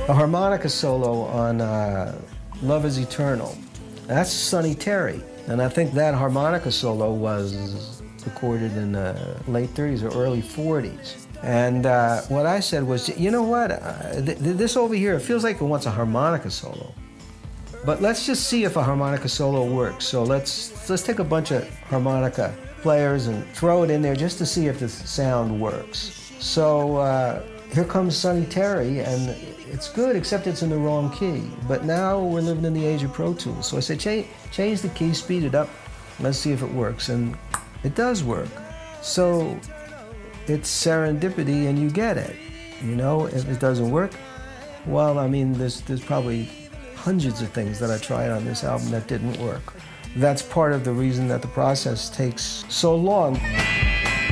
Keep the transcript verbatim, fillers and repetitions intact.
a harmonica solo on uh, Love is Eternal. That's Sonny Terry. And I think that harmonica solo was recorded in the late thirties or early forties. And uh, what I said was, you know what, uh, th- this over here, it feels like it wants a harmonica solo. But let's just see if a harmonica solo works. So let's let's take a bunch of harmonica players and throw it in there just to see if the sound works. So uh, here comes Sonny Terry, and it's good, except it's in the wrong key. But now we're living in the age of Pro Tools. So I said, change, change the key, speed it up, let's see if it works. And it does work. So it's serendipity, and you get it. You know, if it doesn't work, well, I mean, there's there's probably hundreds of things that I tried on this album that didn't work. That's part of the reason that the process takes so long.